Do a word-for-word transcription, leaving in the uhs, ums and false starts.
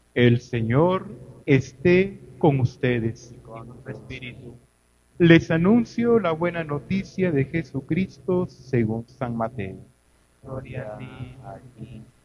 El Señor esté con ustedes. y con tu espíritu. Les anuncio la buena noticia de Jesucristo según San Mateo. Gloria a ti,